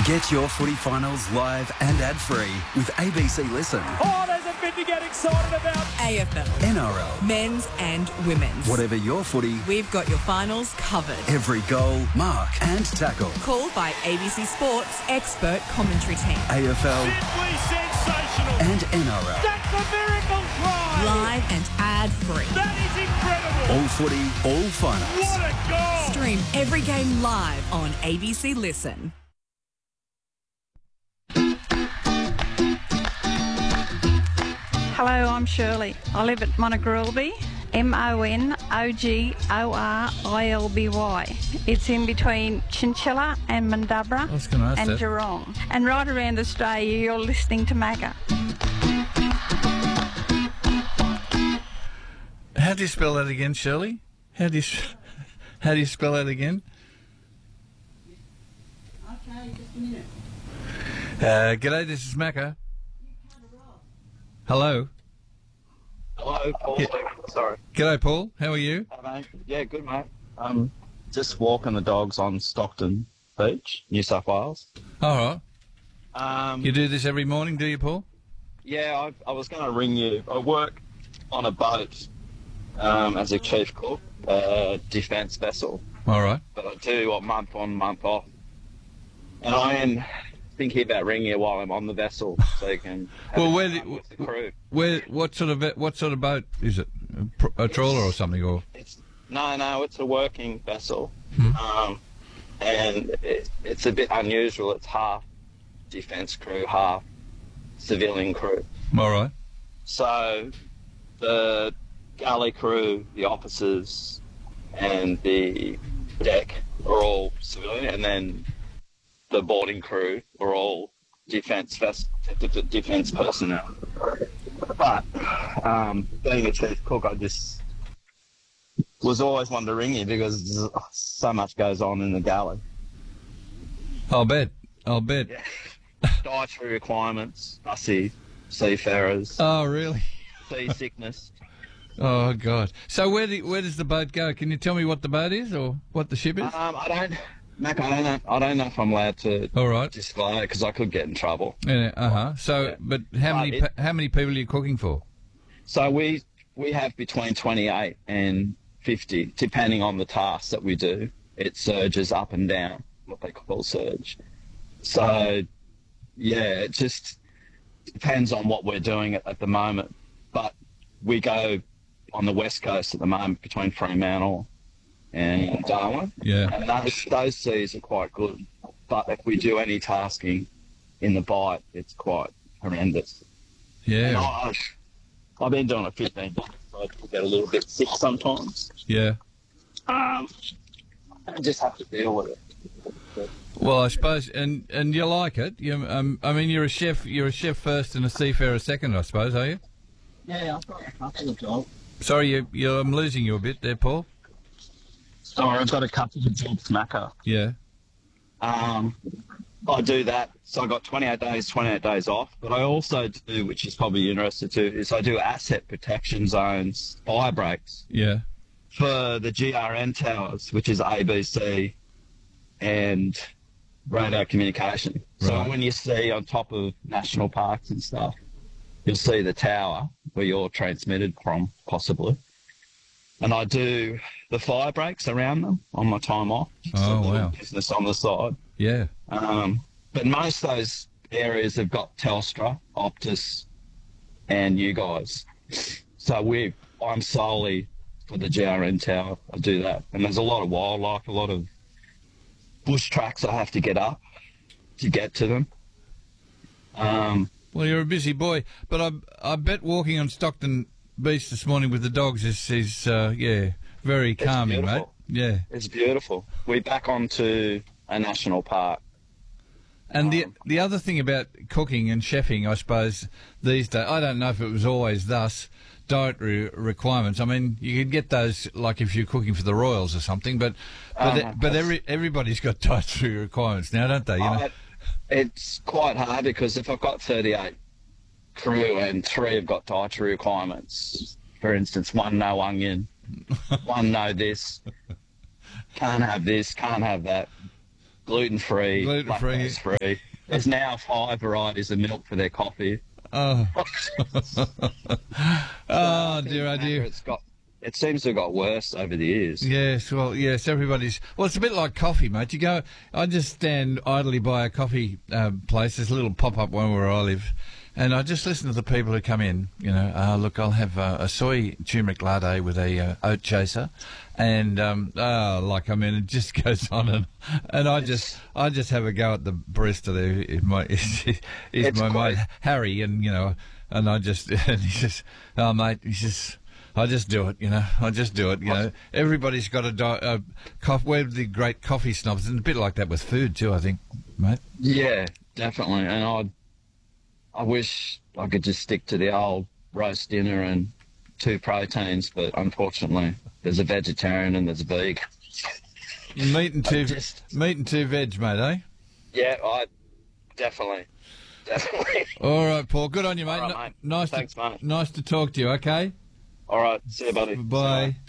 Get your footy finals live and ad-free with ABC Listen. Oh, there's a bit to get excited about. AFL. NRL. Men's and women's. Whatever your footy, We've got your finals covered. every goal, mark and tackle. Called by ABC Sports expert commentary team. AFL Simply sensational. and NRL. That's a miracle try. Live and ad-free. That is incredible. All footy, all finals. What a goal. Stream every game live on ABC Listen. Hello, I'm Shirley. I live at Monogrilby, Monogrilby. It's in between Chinchilla and Mandubra I was going to ask and that. Geelong. And right around Australia, you're listening to Macca. How do you spell that again, Shirley? How do you spell that again? Okay, just a minute. G'day, this is Macca. Hello. Hello, Paul. Yeah. Sorry. G'day, Paul. How are you? Mate. Yeah, good, mate. Just walking the dogs on Stockton Beach, New South Wales. All right. You do this every morning, do you, Paul? Yeah, I was going to ring you. I work on a boat as a chief cook, defence vessel, All right. but I do a month on, month off. And I am thinking about ringing you while I'm on the vessel, so you can have Well, a where chat do- with the crew. What sort of boat is it? A trawler or something? Or No, it's a working vessel, and it's a bit unusual. It's half defence crew, half civilian crew. all right. So the galley crew, the officers, and the deck are all civilian, and then the boarding crew are all defence personnel. But being a chief cook, I just was always wanting to ring you because so much goes on in the galley. I'll bet. Dietary requirements, fussy seafarers, Oh, really? seasickness. Oh, God. So where does the boat go? Can you tell me what the boat is or what the ship is? Mac, I don't know if I'm allowed to All right. disclose it because I could get in trouble. Yeah, So, but how many people are you cooking for? So we have between 28 and 50, depending on the tasks that we do. It surges up and down, what they call surge. So, yeah, it just depends on what we're doing at the moment. But we go on the west coast at the moment between Fremantle and Darwin. Yeah. And those seas are quite good. But if we do any tasking in the Bight, it's quite horrendous. And Yeah. I've been doing it 15 years, so I get a little bit sick sometimes. Yeah. I just have to deal with it. Well, I suppose, and you like it. I mean, you're a chef. You're a chef first and a seafarer second, I suppose, are you? Yeah, I've got a couple of jobs. Sorry, I'm losing you a bit there, Paul. Sorry, I've got a couple of jobs, Macca. Yeah. I do that. So I got 28 days off. But I also do, which is probably you're interested to, is I do asset protection zones, fire breaks Yeah. for the GRN towers, which is ABC and radar communication. So Right. when you see on top of national parks and stuff, you'll see the tower where you're transmitted from, possibly. And I do the fire breaks around them on my time off. Just Oh, a little wow. business on the side. Yeah. But most of those areas have got Telstra, Optus, and you guys. So I'm solely for the GRN tower. I do that. And there's a lot of wildlife, a lot of bush tracks I have to get up to get to them. Well, you're a busy boy, but I bet walking on Stockton Beach this morning with the dogs is very calming, mate. beautiful. Yeah. It's beautiful. We're back onto a national park. And the other thing about cooking and chefing, I suppose, these days, I don't know if it was always thus, dietary requirements. I mean, you could get those, like if you're cooking for the Royals or something, but everybody's got dietary requirements now, don't they? You know? It's quite hard because if I've got 38 crew and 3 have got dietary requirements, for instance, 1 no onion, 1 no this, can't have this, can't have that. gluten-free, Gluten-free. lactose-free. There's now 5 varieties of milk for their coffee. Oh, I think dear, oh dear. It seems to have got worse over the years. Yes, well, yes, everybody's... Well, it's a bit like coffee, mate. You go... I just stand idly by a coffee place. There's a little pop-up one where I live. And I just listen to the people who come in. You know, look, I'll have a soy turmeric latte with a oat chaser. And, it just goes on. And I just have a go at the barista there. He's my mate, Harry. And, you know, and I just... And he says, oh, mate, he says... I just do it, you know. I just do it, you know. Everybody's got a we're the great coffee snobs, and a bit like that with food too, I think, mate. Yeah, definitely. And I wish I could just stick to the old roast dinner and 2 proteins, but unfortunately, there's a vegetarian and there's a vegan. Meat and 2 veg, mate, eh? Yeah, definitely. All right, Paul. Good on you, mate. All right, mate. Nice Thanks, mate. Nice to talk to you. Okay. All right, see you, buddy. Bye.